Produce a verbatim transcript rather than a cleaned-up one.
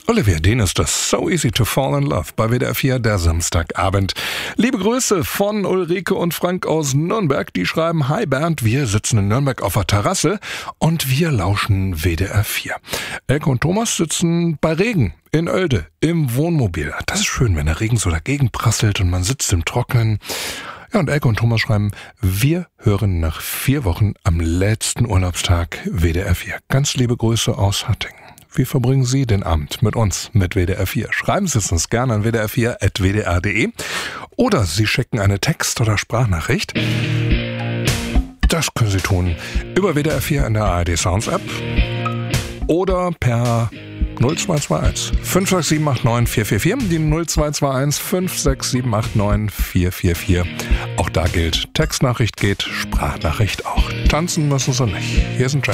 Olivia Dean ist das So Easy to Fall in Love bei W D R vier, der Samstagabend. Liebe Grüße von Ulrike und Frank aus Nürnberg. Die schreiben: Hi Bernd, wir sitzen in Nürnberg auf der Terrasse und wir lauschen W D R vier. Elke und Thomas sitzen bei Regen in Oelde im Wohnmobil. Das ist schön, wenn der Regen so dagegen prasselt und man sitzt im Trockenen. Ja, und Elke und Thomas schreiben: Wir hören nach vier Wochen am letzten Urlaubstag W D R vier. Ganz liebe Grüße aus Hattingen. Wie verbringen Sie den Abend mit uns, mit W D R vier? Schreiben Sie es uns gerne an w d r vier at w d r punkt d e oder Sie schicken eine Text- oder Sprachnachricht. Das können Sie tun über W D R vier in der A R D Sounds App oder per null zwei zwei eins fünf sechs sieben acht neun vier vier vier, die null zwei zwei eins fünf sechs sieben acht neun vier vier vier. Auch da gilt, Textnachricht geht, Sprachnachricht auch. Tanzen müssen Sie nicht. Hier ist ein Track.